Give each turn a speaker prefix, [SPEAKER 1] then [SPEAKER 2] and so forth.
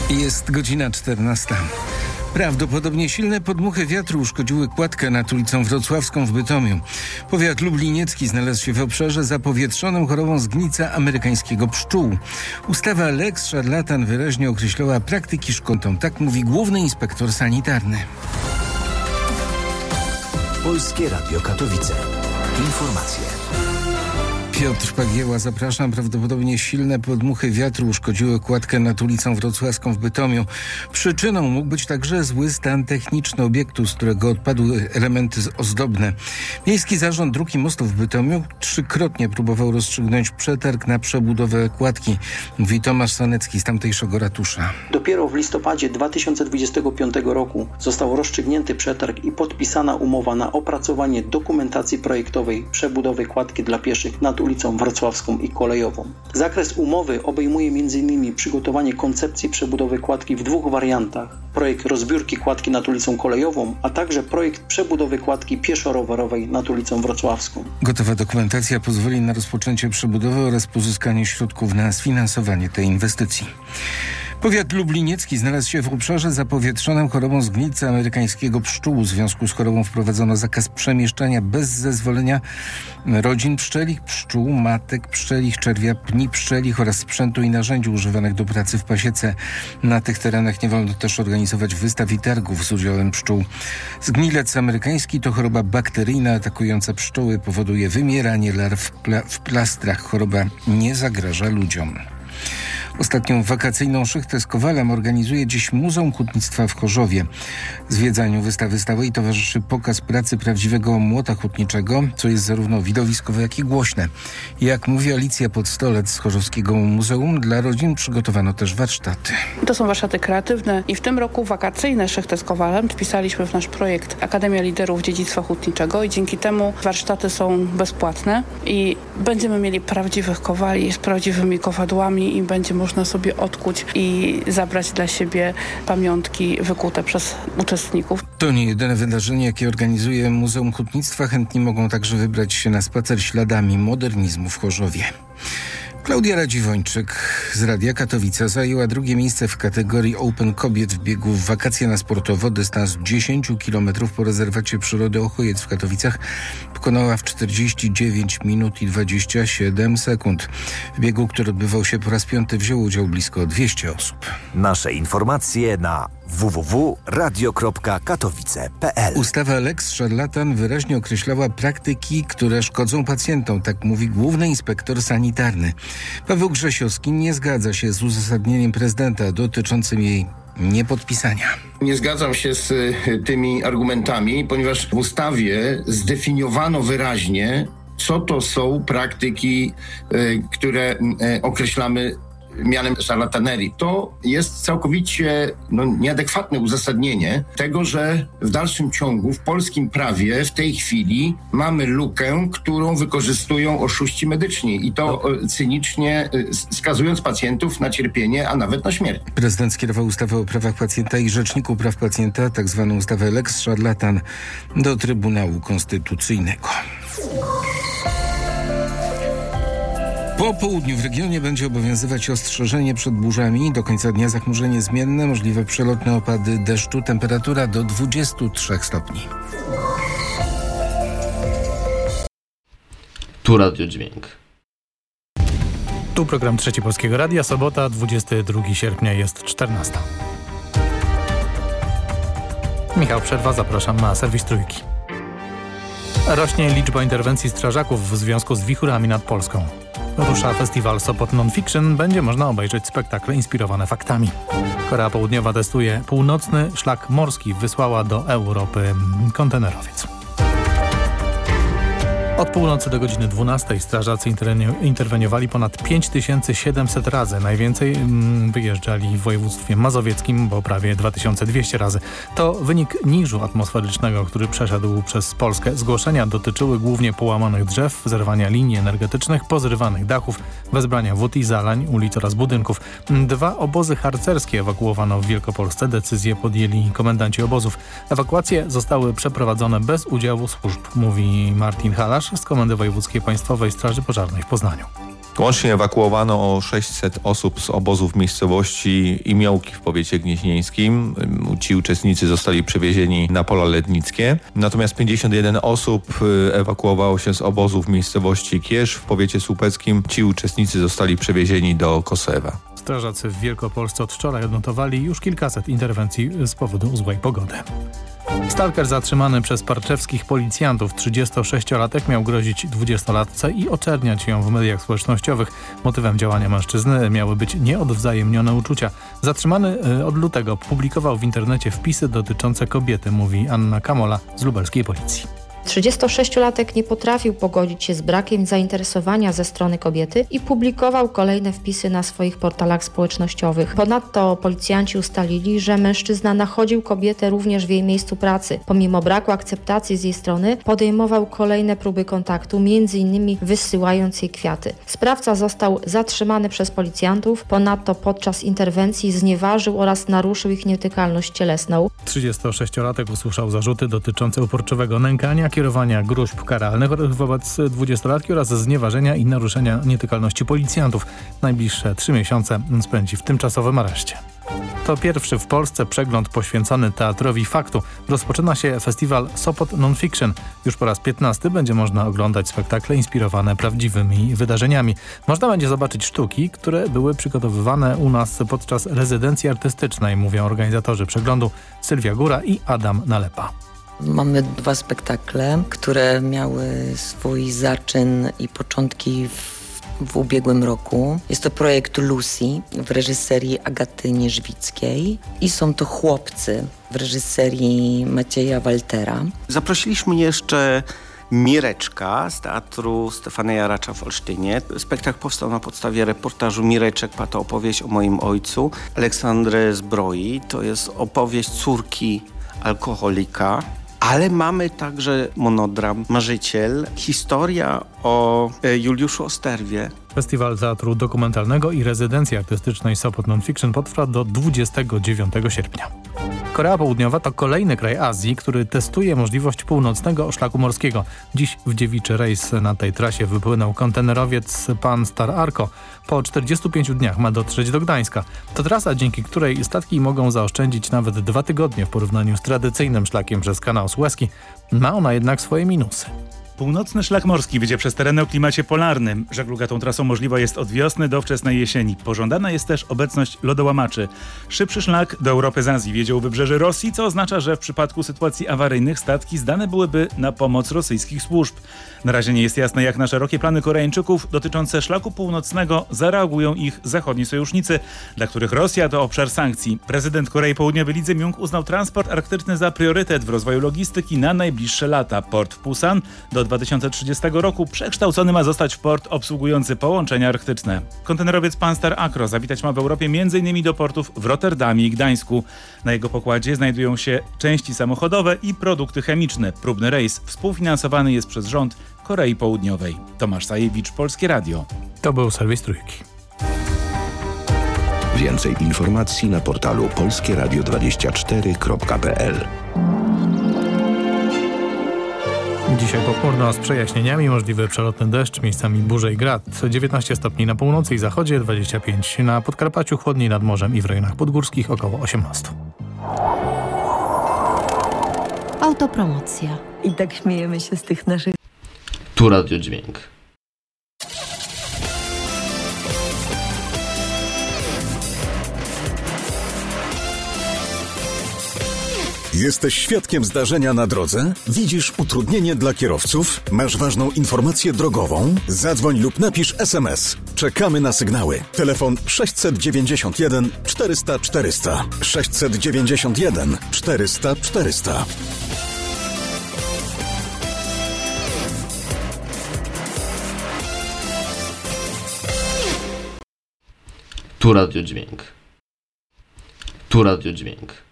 [SPEAKER 1] Jest godzina 14. Prawdopodobnie silne podmuchy wiatru uszkodziły kładkę nad ulicą Wrocławską w Bytomiu. Powiat lubliniecki znalazł się w obszarze zapowietrzonym chorobą zgnica amerykańskiego pszczół. Ustawa Lex Szarlatan wyraźnie określała praktyki szkodliwe. Tak mówi główny inspektor sanitarny.
[SPEAKER 2] Polskie Radio Katowice. Informacje.
[SPEAKER 1] Piotr Pagieła, zapraszam. Prawdopodobnie silne podmuchy wiatru uszkodziły kładkę nad ulicą Wrocławską w Bytomiu. Przyczyną mógł być także zły stan techniczny obiektu, z którego odpadły elementy ozdobne. Miejski Zarząd Dróg i Mostów w Bytomiu 3-krotnie próbował rozstrzygnąć przetarg na przebudowę kładki, mówi Tomasz Sanecki z tamtejszego ratusza.
[SPEAKER 3] Dopiero w listopadzie 2025 roku został rozstrzygnięty przetarg i podpisana umowa na opracowanie dokumentacji projektowej przebudowy kładki dla pieszych nad ulicą Wrocławską i Kolejową. Zakres umowy obejmuje m.in. przygotowanie koncepcji przebudowy kładki w 2 wariantach. Projekt rozbiórki kładki nad ulicą Kolejową, a także projekt przebudowy kładki pieszo-rowerowej nad ulicą Wrocławską.
[SPEAKER 1] Gotowa dokumentacja pozwoli na rozpoczęcie przebudowy oraz pozyskanie środków na sfinansowanie tej inwestycji. Powiat lubliniecki znalazł się w obszarze zapowietrzonym chorobą zgnicy amerykańskiego pszczół. W związku z chorobą wprowadzono zakaz przemieszczania bez zezwolenia rodzin pszczelich, pszczół, matek pszczelich, czerwia, pni pszczelich oraz sprzętu i narzędzi używanych do pracy w pasiece. Na tych terenach nie wolno też organizować wystaw i targów z udziałem pszczół. Zgnilec amerykański to choroba bakteryjna atakująca pszczoły. Powoduje wymieranie larw w plastrach. Choroba nie zagraża ludziom. Ostatnią wakacyjną szychtę z Kowalem organizuje dziś Muzeum Hutnictwa w Chorzowie. Zwiedzaniu wystawy stałej towarzyszy pokaz pracy prawdziwego młota hutniczego, co jest zarówno widowiskowe, jak i głośne. Jak mówi Alicja Podstolec z Chorzowskiego Muzeum, dla rodzin przygotowano też warsztaty.
[SPEAKER 4] To są warsztaty kreatywne i w tym roku wakacyjne szychtę z Kowalem wpisaliśmy w nasz projekt Akademia Liderów Dziedzictwa Hutniczego i dzięki temu warsztaty są bezpłatne i będziemy mieli prawdziwych kowali z prawdziwymi kowadłami i będzie można sobie odkuć i zabrać dla siebie pamiątki wykute przez uczestników.
[SPEAKER 1] To nie jedyne wydarzenie, jakie organizuje Muzeum Hutnictwa. Chętni mogą także wybrać się na spacer śladami modernizmu w Chorzowie. Klaudia Radziwończyk z Radia Katowice zajęła 2. miejsce w kategorii Open Kobiet w biegu w wakacje na sportowo. Dystans 10 km po rezerwacie przyrody Ochojec w Katowicach pokonała w 49 minut i 27 sekund. W biegu, który odbywał się po raz 5, wzięło udział blisko 200 osób.
[SPEAKER 2] Nasze informacje na www.radio.katowice.pl.
[SPEAKER 1] Ustawa Lex Szarlatan wyraźnie określała praktyki, które szkodzą pacjentom, tak mówi główny inspektor sanitarny. Paweł Grzesiowski nie zgadza się z uzasadnieniem prezydenta dotyczącym jej niepodpisania.
[SPEAKER 5] Nie zgadzam się z tymi argumentami, ponieważ w ustawie zdefiniowano wyraźnie, co to są praktyki, które określamy mianem szarlatanerii. To jest całkowicie nieadekwatne uzasadnienie tego, że w dalszym ciągu w polskim prawie w tej chwili mamy lukę, którą wykorzystują oszuści medyczni i to cynicznie skazując pacjentów na cierpienie, a nawet na śmierć.
[SPEAKER 1] Prezydent skierował ustawę o prawach pacjenta i Rzeczniku Praw Pacjenta, tak zwaną ustawę Lex Szarlatan, do Trybunału Konstytucyjnego. Po południu w regionie będzie obowiązywać ostrzeżenie przed burzami. Do końca dnia zachmurzenie zmienne, możliwe przelotne opady deszczu, temperatura do 23 stopni.
[SPEAKER 6] Tu Radio Dźwięk.
[SPEAKER 7] Tu program Trzeci Polskiego Radia, sobota, 22 sierpnia, jest 14. Michał Przerwa, zapraszam na serwis Trójki. Rośnie liczba interwencji strażaków w związku z wichurami nad Polską. Rusza festiwal Sopot Non-Fiction, będzie można obejrzeć spektakle inspirowane faktami. Korea Południowa testuje północny szlak morski, wysłała do Europy kontenerowiec. Od północy do godziny 12 strażacy interweniowali ponad 5700 razy. Najwięcej wyjeżdżali w województwie mazowieckim, bo prawie 2200 razy. To wynik niżu atmosferycznego, który przeszedł przez Polskę. Zgłoszenia dotyczyły głównie połamanych drzew, zerwania linii energetycznych, pozrywanych dachów, wezbrania wód i zalań, ulic oraz budynków. 2 obozy harcerskie ewakuowano w Wielkopolsce. Decyzję podjęli komendanci obozów. Ewakuacje zostały przeprowadzone bez udziału służb, mówi Martin Halasz z Komendy Wojewódzkiej Państwowej Straży Pożarnej w Poznaniu.
[SPEAKER 6] Łącznie ewakuowano o 600 osób z obozów miejscowości Imiołki w powiecie gnieźnieńskim. Ci uczestnicy zostali przewiezieni na pola lednickie. Natomiast 51 osób ewakuowało się z obozów miejscowości Kierz w powiecie słupeckim. Ci uczestnicy zostali przewiezieni do Kosowa.
[SPEAKER 7] Strażacy w Wielkopolsce od wczoraj odnotowali już kilkaset interwencji z powodu złej pogody. Stalker zatrzymany przez parczewskich policjantów. 36-latek miał grozić 20-latce i oczerniać ją w mediach społecznościowych. Motywem działania mężczyzny miały być nieodwzajemnione uczucia. Zatrzymany od lutego publikował w internecie wpisy dotyczące kobiety, mówi Anna Kamola z lubelskiej policji.
[SPEAKER 8] 36-latek nie potrafił pogodzić się z brakiem zainteresowania ze strony kobiety i publikował kolejne wpisy na swoich portalach społecznościowych. Ponadto policjanci ustalili, że mężczyzna nachodził kobietę również w jej miejscu pracy. Pomimo braku akceptacji z jej strony podejmował kolejne próby kontaktu, m.in. wysyłając jej kwiaty. Sprawca został zatrzymany przez policjantów, ponadto podczas interwencji znieważył oraz naruszył ich nietykalność cielesną.
[SPEAKER 7] 36-latek usłyszał zarzuty dotyczące uporczywego nękania, kierowania gruźb karalnych wobec 20-latki oraz znieważenia i naruszenia nietykalności policjantów. Najbliższe 3 miesiące spędzi w tymczasowym areszcie. To pierwszy w Polsce przegląd poświęcony teatrowi faktu. Rozpoczyna się festiwal Sopot Non-Fiction. Już po raz 15 będzie można oglądać spektakle inspirowane prawdziwymi wydarzeniami. Można będzie zobaczyć sztuki, które były przygotowywane u nas podczas rezydencji artystycznej, mówią organizatorzy przeglądu Sylwia Góra i Adam Nalepa.
[SPEAKER 9] Mamy 2 spektakle, które miały swój zaczyn i początki w ubiegłym roku. Jest to projekt Lucy w reżyserii Agaty Nierzwickiej i są to Chłopcy w reżyserii Macieja Waltera.
[SPEAKER 10] Zaprosiliśmy jeszcze Mireczka z teatru Stefana Jaracza w Olsztynie. Spektakl powstał na podstawie reportażu Mireczek, to opowieść o moim ojcu. Aleksandry Zbroi, to jest opowieść córki alkoholika. Ale mamy także monodram Marzyciel, historia o Juliuszu Osterwie.
[SPEAKER 7] Festiwal Teatru Dokumentalnego i Rezydencji Artystycznej Sopot Non-Fiction potrwa do 29 sierpnia. Korea Południowa to kolejny kraj Azji, który testuje możliwość północnego szlaku morskiego. Dziś w dziewiczy rejs na tej trasie wypłynął kontenerowiec Pan Star Arco. Po 45 dniach ma dotrzeć do Gdańska. To trasa, dzięki której statki mogą zaoszczędzić nawet 2 tygodnie w porównaniu z tradycyjnym szlakiem przez kanał Suezki. Ma ona jednak swoje minusy.
[SPEAKER 11] Północny szlak morski wiedzie przez tereny o klimacie polarnym. Żegluga tą trasą możliwa jest od wiosny do wczesnej jesieni. Pożądana jest też obecność lodołamaczy. Szybszy szlak do Europy z Azji wiedzie u wybrzeży Rosji, co oznacza, że w przypadku sytuacji awaryjnych statki zdane byłyby na pomoc rosyjskich służb. Na razie nie jest jasne, jak na szerokie plany Koreańczyków dotyczące szlaku północnego zareagują ich zachodni sojusznicy, dla których Rosja to obszar sankcji. Prezydent Korei Południowej Lee Jae-myung uznał transport arktyczny za priorytet w rozwoju logistyki na najbliższe lata. Port w Pusan do 2030 roku przekształcony ma zostać w port obsługujący połączenia arktyczne. Kontenerowiec Pan Star Arco zawitać ma w Europie m.in. do portów w Rotterdamie i Gdańsku. Na jego pokładzie znajdują się części samochodowe i produkty chemiczne. Próbny rejs współfinansowany jest przez rząd Korei Południowej. Tomasz Sajewicz, Polskie Radio.
[SPEAKER 7] To był serwis Trójki.
[SPEAKER 12] Więcej informacji na portalu polskieradio24.pl.
[SPEAKER 7] Dzisiaj pochmurno z przejaśnieniami, możliwy przelotny deszcz, miejscami burze i grad. 19 stopni na północy i zachodzie, 25 na Podkarpaciu, chłodniej nad morzem i w rejonach podgórskich, około 18.
[SPEAKER 13] Autopromocja. I tak śmiejemy się z tych naszych...
[SPEAKER 14] Tu Radiodźwięk.
[SPEAKER 15] Jesteś świadkiem zdarzenia na drodze? Widzisz utrudnienie dla kierowców? Masz ważną informację drogową? Zadzwoń lub napisz SMS. Czekamy na sygnały. Telefon 691 400 400. 691 400 400.
[SPEAKER 14] Tu Radiodźwięk. Tu Radiodźwięk.